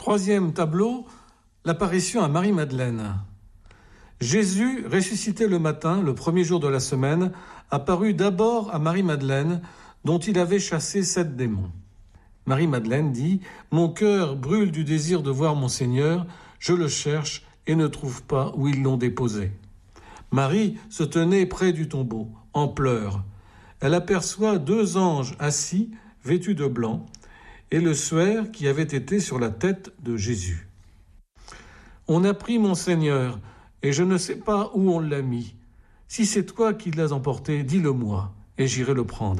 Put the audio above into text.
Troisième tableau, l'apparition à Marie-Madeleine. Jésus, ressuscité le matin, le premier jour de la semaine, apparut d'abord à Marie-Madeleine, dont il avait chassé 7 démons. Marie-Madeleine dit « Mon cœur brûle du désir de voir mon Seigneur, je le cherche et ne trouve pas où ils l'ont déposé. » Marie se tenait près du tombeau, en pleurs. Elle aperçoit 2 anges assis, vêtus de blanc, et le suaire qui avait été sur la tête de Jésus. « On a pris mon Seigneur, et je ne sais pas où on l'a mis. Si c'est toi qui l'as emporté, dis-le-moi, et j'irai le prendre. »